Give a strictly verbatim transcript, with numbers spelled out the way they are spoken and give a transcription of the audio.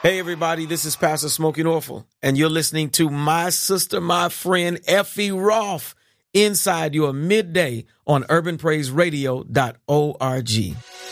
Hey, everybody, this is Pastor Smokey Norfolk, and you're listening to my sister, my friend, Effie Roth, inside your midday on urban praise radio dot org.